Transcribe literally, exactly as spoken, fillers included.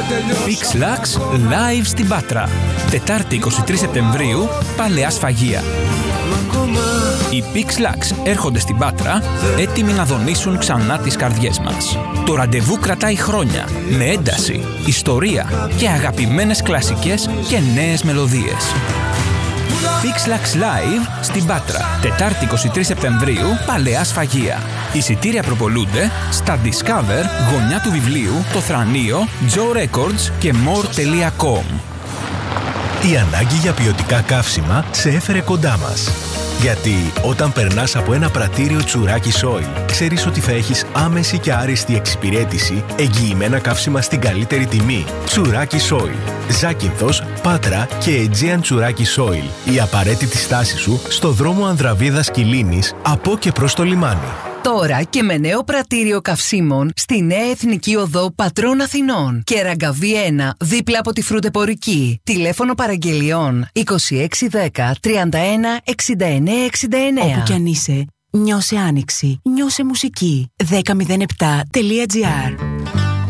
Pix Lux live στην Πάτρα. Τετάρτη εικοστή τρίτη Σεπτεμβρίου, Παλαιά Σφαγεία. Οι Pix Lux έρχονται στην Πάτρα, έτοιμοι να δονήσουν ξανά τις καρδιές μας. Το ραντεβού κρατάει χρόνια, με ένταση, ιστορία και αγαπημένες κλασικές και νέες μελωδίες. Pix Lux Live στην Πάτρα. Τετάρτη εικοστή τρίτη Σεπτεμβρίου, Παλαιά Σφαγεία. Εισιτήρια προπολούνται στα Discover, γωνιά του βιβλίου, το Θρανείο, Joe Records και more τελεία com. Η ανάγκη για ποιοτικά καύσιμα σε έφερε κοντά μας. Γιατί όταν περνάς από ένα πρατήριο Τσουράκι Soil, ξέρεις ότι θα έχεις άμεση και άριστη εξυπηρέτηση, εγγυημένα καύσιμα στην καλύτερη τιμή. Τσουράκι Soil. Ζάκυνθος, Πάτρα και Aegean Τσουράκι Soil. Η απαραίτητη στάση σου στο δρόμο Ανδραβίδας Κιλίνης, από και προς το λιμάνι. Τώρα και με νέο πρατήριο καυσίμων στη Νέα Εθνική Οδό Πατρών Αθηνών και Ραγκαβή ένα, δίπλα από τη Φρουτεπορική. Τηλέφωνο παραγγελιών είκοσι έξι δέκα τριάντα ένα εξήντα εννέα εξήντα εννέα. Όπου κι αν είσαι, νιώσε άνοιξη, νιώσε μουσική. δέκα μηδέν επτά τελεία τζι άρ.